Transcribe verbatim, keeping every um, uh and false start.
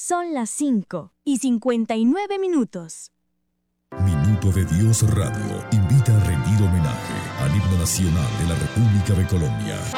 Son las cinco y cincuenta y nueve minutos. Minuto de Dios Radio invita a rendir homenaje al himno nacional de la República de Colombia.